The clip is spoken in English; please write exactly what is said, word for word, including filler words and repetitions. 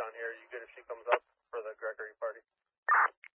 on here. Are you good if she comes up for the Gregory party?